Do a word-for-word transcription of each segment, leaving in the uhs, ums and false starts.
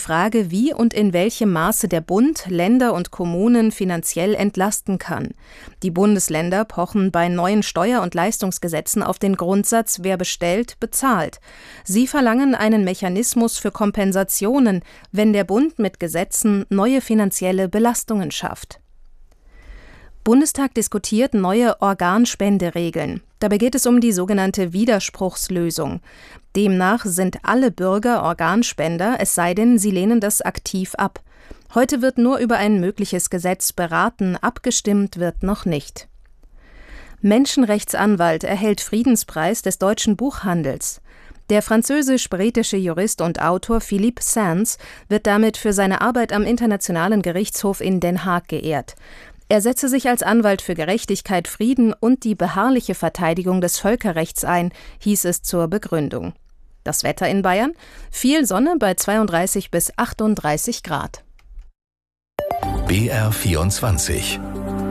Frage, wie und in welchem Maße der Bund Länder und Kommunen finanziell entlasten kann. Die Bundesländer pochen bei neuen Steuer- und Leistungsgesetzen auf den Grundsatz, wer bestellt, bezahlt. Sie verlangen einen Mechanismus für Kompensationen, wenn der Bund mit Gesetzen neue finanzielle Belastungen schafft. Bundestag diskutiert neue Organspenderegeln. Dabei geht es um die sogenannte Widerspruchslösung. Demnach sind alle Bürger Organspender, es sei denn, sie lehnen das aktiv ab. Heute wird nur über ein mögliches Gesetz beraten, abgestimmt wird noch nicht. Menschenrechtsanwalt erhält Friedenspreis des deutschen Buchhandels. Der französisch-britische Jurist und Autor Philippe Sands wird damit für seine Arbeit am Internationalen Gerichtshof in Den Haag geehrt. Er setze sich als Anwalt für Gerechtigkeit, Frieden und die beharrliche Verteidigung des Völkerrechts ein, hieß es zur Begründung. Das Wetter in Bayern? Viel Sonne bei zweiunddreißig bis achtunddreißig Grad. B R vierundzwanzig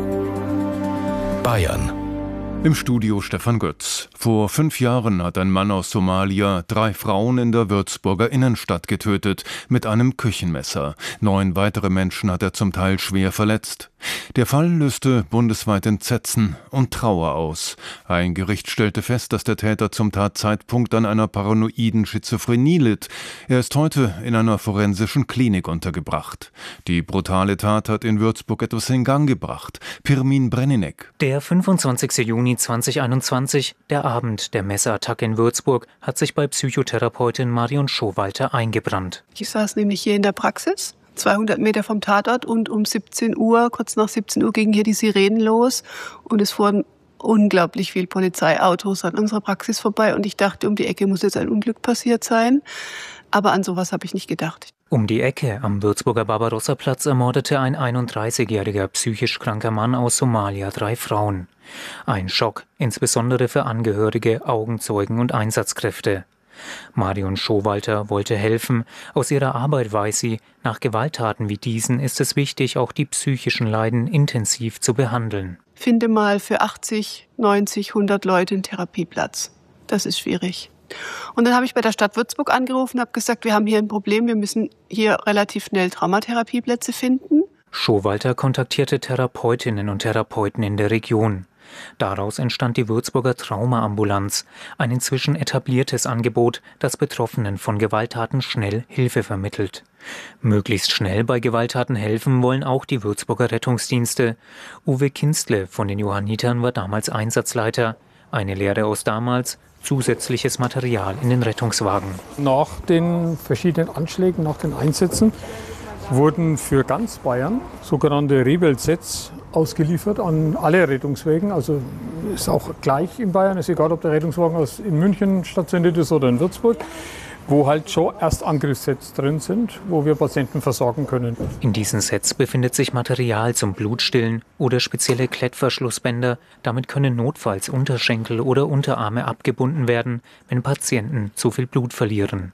Bayern. Im Studio Stefan Götz. Vor fünf Jahren hat ein Mann aus Somalia drei Frauen in der Würzburger Innenstadt getötet mit einem Küchenmesser. Neun weitere Menschen hat er zum Teil schwer verletzt. Der Fall löste bundesweit Entsetzen und Trauer aus. Ein Gericht stellte fest, dass der Täter zum Tatzeitpunkt an einer paranoiden Schizophrenie litt. Er ist heute in einer forensischen Klinik untergebracht. Die brutale Tat hat in Würzburg etwas in Gang gebracht. Pirmin Breninek. Der fünfundzwanzigster Juni zweitausendeinundzwanzig, der Abend der Messerattacke in Würzburg, hat sich bei Psychotherapeutin Marion Schowalter eingebrannt. Ich saß nämlich hier in der Praxis, zweihundert Meter vom Tatort, und um siebzehn Uhr, kurz nach siebzehn Uhr, gingen hier die Sirenen los und es fuhren unglaublich viele Polizeiautos an unserer Praxis vorbei und ich dachte, um die Ecke muss jetzt ein Unglück passiert sein, aber an sowas habe ich nicht gedacht. Um die Ecke am Würzburger Barbarossa-Platz ermordete ein einunddreißigjähriger psychisch kranker Mann aus Somalia drei Frauen. Ein Schock, insbesondere für Angehörige, Augenzeugen und Einsatzkräfte. Marion Schowalter wollte helfen. Aus ihrer Arbeit weiß sie, nach Gewalttaten wie diesen ist es wichtig, auch die psychischen Leiden intensiv zu behandeln. Finde mal für achtzig, neunzig, hundert Leute einen Therapieplatz. Das ist schwierig. Und dann habe ich bei der Stadt Würzburg angerufen und habe gesagt, wir haben hier ein Problem, wir müssen hier relativ schnell Traumatherapieplätze finden. Schowalter kontaktierte Therapeutinnen und Therapeuten in der Region. Daraus entstand die Würzburger Traumaambulanz, ein inzwischen etabliertes Angebot, das Betroffenen von Gewalttaten schnell Hilfe vermittelt. Möglichst schnell bei Gewalttaten helfen wollen auch die Würzburger Rettungsdienste. Uwe Kinstle von den Johannitern war damals Einsatzleiter. Eine Lehre aus damals: zusätzliches Material in den Rettungswagen. Nach den verschiedenen Anschlägen, nach den Einsätzen, wurden für ganz Bayern sogenannte Rebel-Sets ausgeliefert an alle Rettungswägen. Also ist auch gleich in Bayern, ist egal, ob der Rettungswagen aus in München stationiert ist oder in Würzburg, wo halt schon Erstangriffssets drin sind, wo wir Patienten versorgen können. In diesen Sets befindet sich Material zum Blutstillen oder spezielle Klettverschlussbänder. Damit können notfalls Unterschenkel oder Unterarme abgebunden werden, wenn Patienten zu viel Blut verlieren.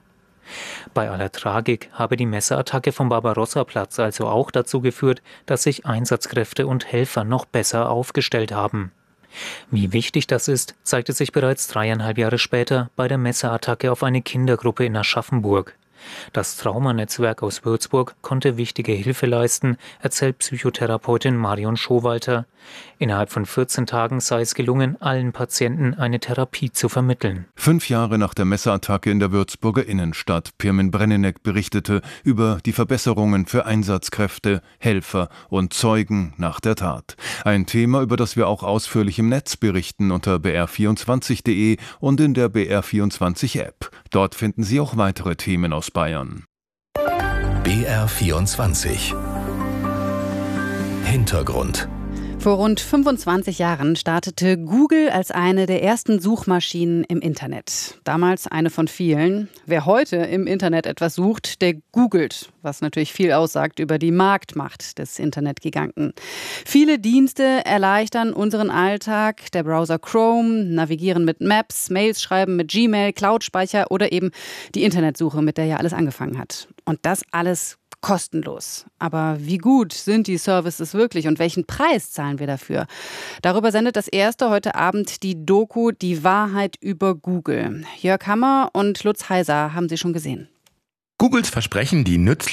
Bei aller Tragik habe die Messerattacke vom Barbarossa-Platz also auch dazu geführt, dass sich Einsatzkräfte und Helfer noch besser aufgestellt haben. Wie wichtig das ist, zeigte sich bereits dreieinhalb Jahre später bei der Messerattacke auf eine Kindergruppe in Aschaffenburg. Das Traumanetzwerk aus Würzburg konnte wichtige Hilfe leisten, erzählt Psychotherapeutin Marion Schowalter. Innerhalb von vierzehn Tagen sei es gelungen, allen Patienten eine Therapie zu vermitteln. Fünf Jahre nach der Messerattacke in der Würzburger Innenstadt, Pirmin Breninek berichtete über die Verbesserungen für Einsatzkräfte, Helfer und Zeugen nach der Tat. Ein Thema, über das wir auch ausführlich im Netz berichten unter b r vierundzwanzig punkt de und in der B R vierundzwanzig App. Dort finden Sie auch weitere Themen aus Bayern. B R vierundzwanzig Hintergrund. Vor rund fünfundzwanzig Jahren startete Google als eine der ersten Suchmaschinen im Internet. Damals eine von vielen. Wer heute im Internet etwas sucht, der googelt, was natürlich viel aussagt über die Marktmacht des Internetgiganten. Viele Dienste erleichtern unseren Alltag. Der Browser Chrome, Navigieren mit Maps, Mails schreiben mit Gmail, Cloud-Speicher oder eben die Internetsuche, mit der ja alles angefangen hat. Und das alles kostenlos. Aber wie gut sind die Services wirklich und welchen Preis zahlen wir dafür? Darüber sendet das Erste heute Abend die Doku Die Wahrheit über Google. Jörg Hammer und Lutz Heiser haben sie schon gesehen. Googles Versprechen, die nützlichen